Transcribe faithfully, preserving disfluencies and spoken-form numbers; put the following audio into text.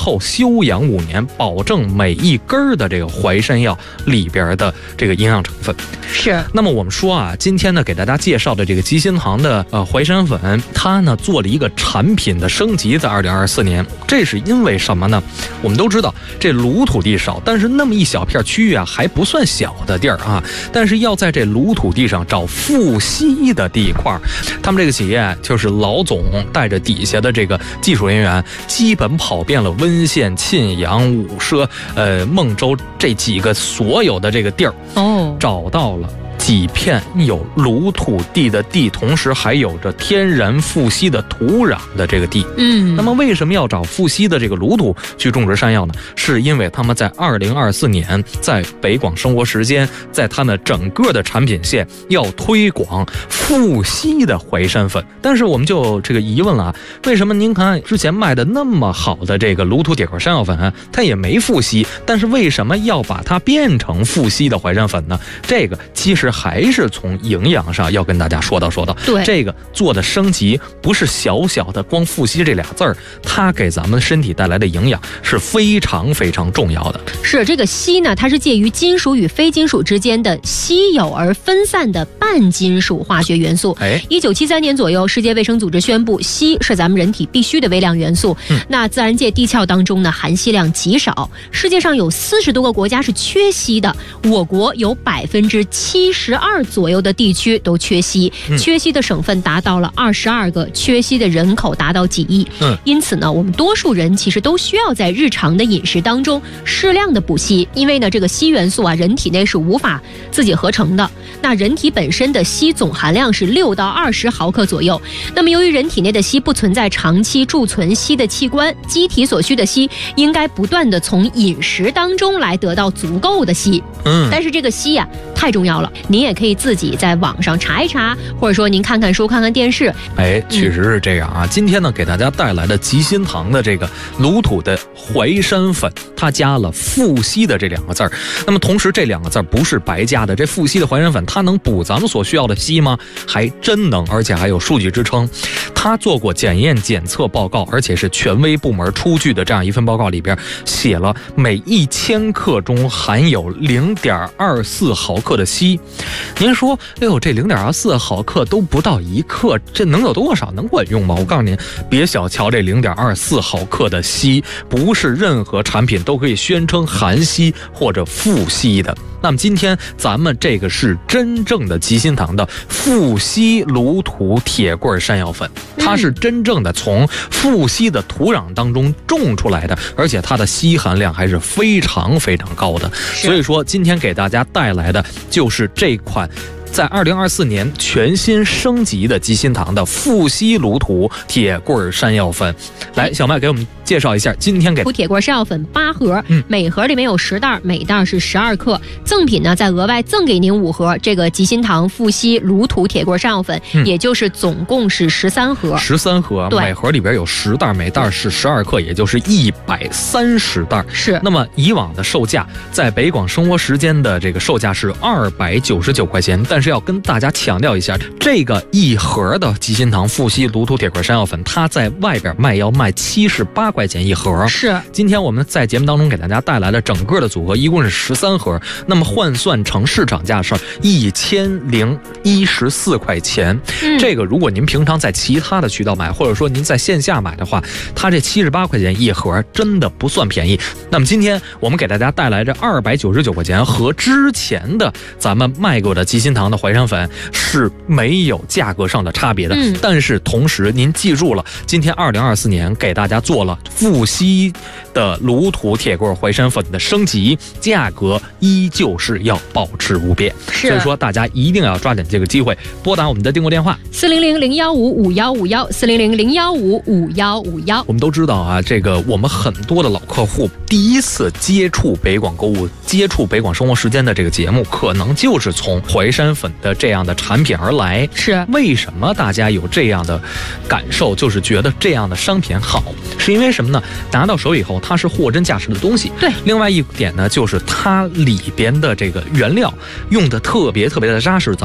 后休养五年，保证每一根的这个淮山药里边的这个营养成分。 是。 那么我们说啊，今天呢给大家介绍的这个吉心堂的呃淮山粉，它呢做了一个产品的升级，在二零二四年，这是因为什么呢？我们都知道这鲁土地少，但是那么一小片区域啊，还不算小的地儿啊，但是要在这鲁土地上找富硒的地块，他们这个企业就是老总带着底下的这个技术人员，基本跑遍了温县、沁阳、武奢、呃孟州这几个所有的这个地儿， 哦， 找到了几片有鲁土地的地，同时还有着天然富硒的土壤的这个地。 嗯， 那么为什么要找富硒的这个鲁土去种植山药呢？是因为他们在二零二四年在北广生活时间，在他们整个的产品线要推广富硒的淮山粉。但是我们就有这个疑问了啊，为什么您看之前卖的那么好的这个鲁土铁块山药粉，它也没富硒，但是为什么要把它变成富硒的淮山粉呢？这个其实还是从营养上要跟大家说道说道。 对， 这个做的升级不是小小的光富硒这俩字儿，它给咱们身体带来的营养是非常非常重要的。 是这个硒呢，它是介于金属与非金属之间的稀有而分散的半金属化学元素。 哎， 一九七三年左右，世界卫生组织宣布硒是咱们人体必须的微量元素。嗯，那自然界地壳当中呢，含硒量极少，世界上有四十多个国家是缺硒的，我国有百分之七十二左右的地区都缺硒， 嗯、 缺硒的省份达到了二十二个，缺硒的人口达到几亿。 嗯， 因此呢，我们多数人其实都需要在日常的饮食当中适量的补硒，因为呢，这个硒元素啊，人体内是无法自己合成的。那人体本身的硒总含量是六到二十毫克左右。那么由于人体内的硒不存在长期贮存硒的器官，机体所需的硒应该不断的从饮食当中来得到足够的硒。 嗯， 但是这个硒呀、啊、太重要了，您也可以自己在网上查一查，或者说您看看书、看看电视。 哎，确实是这样啊。嗯、今天呢，给大家带来的吉心堂的这个鲁土的淮山粉，它加了富硒的这两个字儿。那么同时这两个字儿不是白加的，这富硒的淮山粉它能补咱们所需要的硒吗？还真能，而且还有数据支撑。他做过检验检测报告，而且是权威部门出具的这样一份报告里边写了，每一千克中含有零点二四毫克的硒。您说，哎呦，这零点二四毫克都不到一克，这能有多少？能管用吗？我告诉您，别小瞧这零点二四毫克的硒，不是任何产品都可以宣称含硒或者富硒的。那么今天咱们这个是真正的吉心堂的富硒鲁土铁棍山药粉，它是真正的从富硒的土壤当中种出来的，而且它的硒含量还是非常非常高的。所以说今天给大家带来的就是这款在二零二四年全新升级的吉心堂的富硒鲁土铁棍山药粉。来，小麦给我们介绍一下，今天给土铁棍山药粉八盒， 嗯， 每盒里面有十袋，每袋是十二克。赠品呢，再额外赠给您五盒这个吉心堂富硒鲁土铁棍山药粉，嗯，也就是总共是十三盒。 十三盒，每盒里边有十袋，每袋是十二克，也就是一百三十袋。 是。 那么以往的售价，在北广生活时间的这个售价是二百九十九块钱，但是要跟大家强调一下，这个一盒的吉心堂富硒鲁土铁棍山药粉，它在外边卖要卖七十八块钱一盒。 是。 今天我们在节目当中给大家带来的整个的组合一共是十三盒，那么换算成市场价是一千零一十四块钱。嗯，这个如果您平常在其他的渠道买，或者说您在线下买的话，它这七十八块钱一盒真的不算便宜。那么今天我们给大家带来这二百九十九块钱和之前的咱们卖过的吉心堂的淮山粉是没有价格上的差别的。嗯，但是同时您记住了，今天二零二四年给大家做了富硒的鲁土铁棍淮山粉的升级，价格依旧是要保持不变。所以说大家一定要抓紧这个机会，拨打我们的订购电话四零零零幺五五幺五幺四零零零幺五五幺五幺。 我们都知道啊，这个我们很多的老客户第一次接触北广购物、接触北广生活时间的这个节目，可能就是从淮山粉的这样的产品而来。 是为什么大家有这样的感受，就是觉得这样的商品好，是因为什么呢？拿到手以后，它是货真价实的东西。 对。 另外一点呢，就是它里边的这个原料用的特别特别的扎实。咱